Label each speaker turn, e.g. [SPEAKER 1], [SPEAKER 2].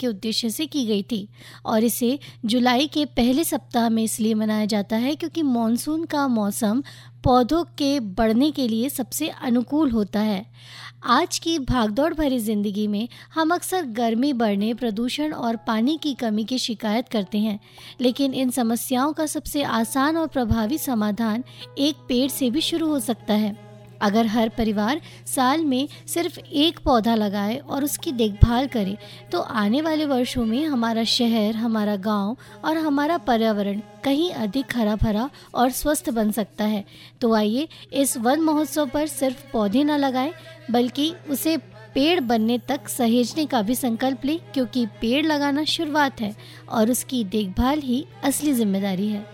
[SPEAKER 1] के उद्देश्य से की गई थी और इसे जुलाई के पहले सप्ताह में इसलिए मनाया जाता है क्योंकि मॉनसून का मौसम पौधों के बढ़ने के लिए सबसे अनुकूल होता है। आज की भागदौड़ भरी जिंदगी में हम अक्सर गर्मी बढ़ने, प्रदूषण और पानी की कमी की शिकायत करते हैं, लेकिन इन समस्याओं का सबसे आसान और प्रभावी समाधान एक पेड़ से भी शुरू हो सकता है। अगर हर परिवार साल में सिर्फ एक पौधा लगाए और उसकी देखभाल करे, तो आने वाले वर्षों में हमारा शहर, हमारा गांव और हमारा पर्यावरण कहीं अधिक हरा भरा और स्वस्थ बन सकता है। तो आइए इस वन महोत्सव पर सिर्फ पौधे न लगाएं, बल्कि उसे पेड़ बनने तक सहेजने का भी संकल्प लें, क्योंकि पेड़ लगाना शुरुआत है और उसकी देखभाल ही असली जिम्मेदारी है।